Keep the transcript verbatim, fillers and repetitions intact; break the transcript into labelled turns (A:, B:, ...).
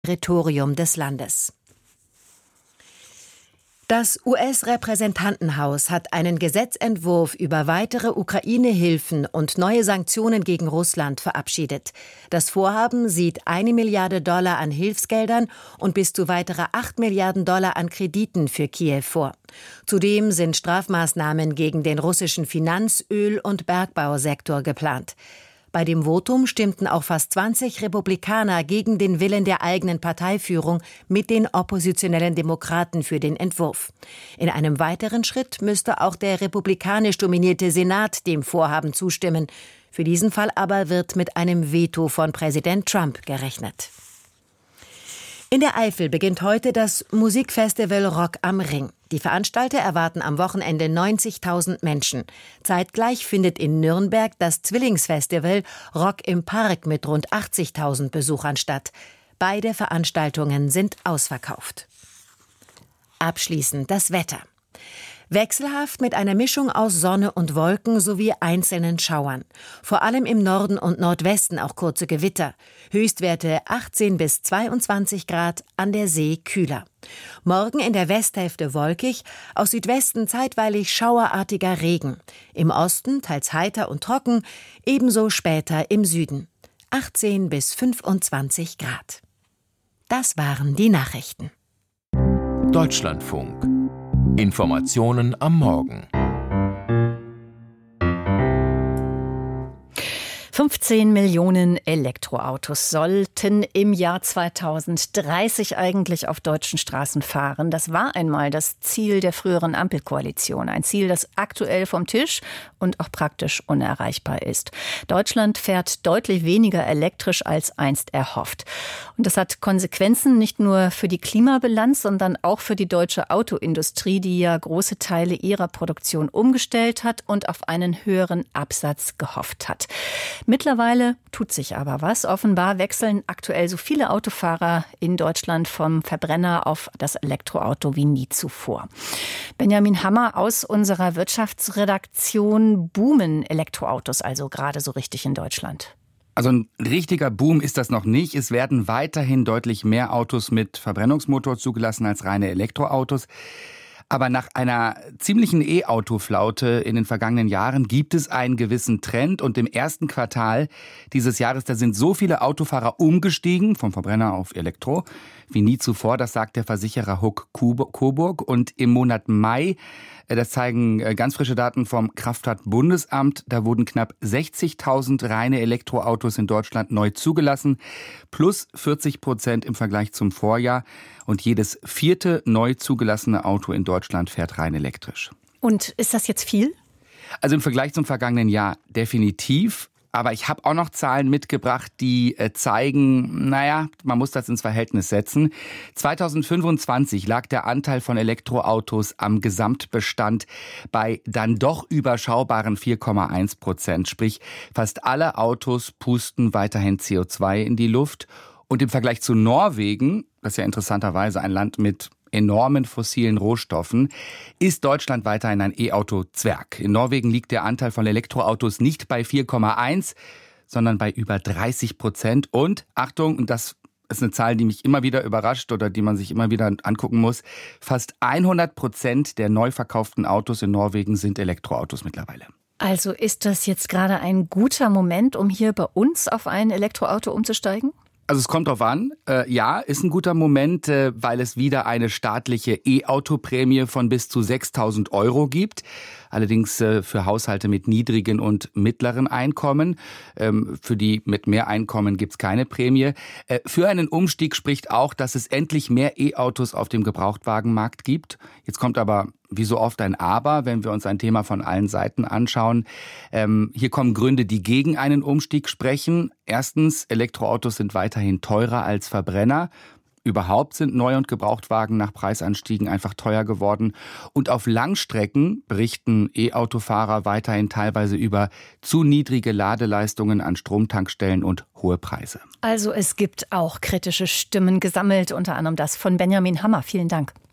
A: Territorium des Landes. Das U S-Repräsentantenhaus hat einen Gesetzentwurf über weitere Ukraine-Hilfen und neue Sanktionen gegen Russland verabschiedet. Das Vorhaben sieht eine Milliarde Dollar an Hilfsgeldern und bis zu weitere acht Milliarden Dollar an Krediten für Kiew vor. Zudem sind Strafmaßnahmen gegen den russischen Finanz-, Öl- und Bergbausektor geplant. Bei dem Votum stimmten auch fast zwanzig Republikaner gegen den Willen der eigenen Parteiführung mit den oppositionellen Demokraten für den Entwurf. In einem weiteren Schritt müsste auch der republikanisch dominierte Senat dem Vorhaben zustimmen. Für diesen Fall aber wird mit einem Veto von Präsident Trump gerechnet. In der Eifel beginnt heute das Musikfestival Rock am Ring. Die Veranstalter erwarten am Wochenende neunzigtausend Menschen. Zeitgleich findet in Nürnberg das Zwillingsfestival Rock im Park mit rund achtzigtausend Besuchern statt. Beide Veranstaltungen sind ausverkauft. Abschließend das Wetter. Wechselhaft mit einer Mischung aus Sonne und Wolken sowie einzelnen Schauern. Vor allem im Norden und Nordwesten auch kurze Gewitter. Höchstwerte achtzehn bis zweiundzwanzig Grad, an der See kühler. Morgen in der Westhälfte wolkig, aus Südwesten zeitweilig schauerartiger Regen. Im Osten teils heiter und trocken, ebenso später im Süden. achtzehn bis fünfundzwanzig Grad. Das waren die Nachrichten.
B: Deutschlandfunk. Informationen am Morgen.
C: fünfzehn Millionen Elektroautos sollten im Jahr zweitausenddreißig eigentlich auf deutschen Straßen fahren. Das war einmal das Ziel der früheren Ampelkoalition. Ein Ziel, das aktuell vom Tisch und auch praktisch unerreichbar ist. Deutschland fährt deutlich weniger elektrisch als einst erhofft. Und das hat Konsequenzen nicht nur für die Klimabilanz, sondern auch für die deutsche Autoindustrie, die ja große Teile ihrer Produktion umgestellt hat und auf einen höheren Absatz gehofft hat. Mittlerweile tut sich aber was. Offenbar wechseln aktuell so viele Autofahrer in Deutschland vom Verbrenner auf das Elektroauto wie nie zuvor. Benjamin Hammer aus unserer Wirtschaftsredaktion. Boomen Elektroautos also gerade so richtig in Deutschland?
D: Also ein richtiger Boom ist das noch nicht. Es werden weiterhin deutlich mehr Autos mit Verbrennungsmotor zugelassen als reine Elektroautos. Aber nach einer ziemlichen E-Auto-Flaute in den vergangenen Jahren gibt es einen gewissen Trend. Und im ersten Quartal dieses Jahres, da sind so viele Autofahrer umgestiegen vom Verbrenner auf Elektro wie nie zuvor. Das sagt der Versicherer Huck Coburg. Und im Monat Mai, das zeigen ganz frische Daten vom Kraftfahrtbundesamt, da wurden knapp sechzigtausend reine Elektroautos in Deutschland neu zugelassen, plus vierzig Prozent im Vergleich zum Vorjahr. Und jedes vierte neu zugelassene Auto in Deutschland fährt rein elektrisch.
C: Und ist das jetzt viel?
D: Also im Vergleich zum vergangenen Jahr definitiv. Aber ich habe auch noch Zahlen mitgebracht, die äh, zeigen, naja, man muss das ins Verhältnis setzen. zweitausendfünfundzwanzig lag der Anteil von Elektroautos am Gesamtbestand bei dann doch überschaubaren vier Komma eins Prozent. Sprich, fast alle Autos pusten weiterhin C O zwei in die Luft. Und im Vergleich zu Norwegen, das ist ja interessanterweise ein Land mit enormen fossilen Rohstoffen, ist Deutschland weiterhin ein E-Auto-Zwerg. In Norwegen liegt der Anteil von Elektroautos nicht bei vier Komma eins, sondern bei über dreißig Prozent. Und, Achtung, und das ist eine Zahl, die mich immer wieder überrascht oder die man sich immer wieder angucken muss, fast hundert Prozent der neu verkauften Autos in Norwegen sind Elektroautos mittlerweile.
C: Also ist das jetzt gerade ein guter Moment, um hier bei uns auf ein Elektroauto umzusteigen?
D: Also es kommt drauf an. Äh, ja, ist ein guter Moment, äh, weil es wieder eine staatliche E-Auto-Prämie von bis zu sechstausend Euro gibt. Allerdings äh, für Haushalte mit niedrigen und mittleren Einkommen. Ähm, für die mit mehr Einkommen gibt's keine Prämie. Äh, für einen Umstieg spricht auch, dass es endlich mehr E-Autos auf dem Gebrauchtwagenmarkt gibt. Jetzt kommt aber wie so oft ein Aber, wenn wir uns ein Thema von allen Seiten anschauen. Ähm, hier kommen Gründe, die gegen einen Umstieg sprechen. Erstens, Elektroautos sind weiterhin teurer als Verbrenner. Überhaupt sind Neu- und Gebrauchtwagen nach Preisanstiegen einfach teuer geworden. Und auf Langstrecken berichten E-Autofahrer weiterhin teilweise über zu niedrige Ladeleistungen an Stromtankstellen und hohe Preise.
C: Also es gibt auch kritische Stimmen gesammelt, unter anderem das von Benjamin Hammer. Vielen Dank.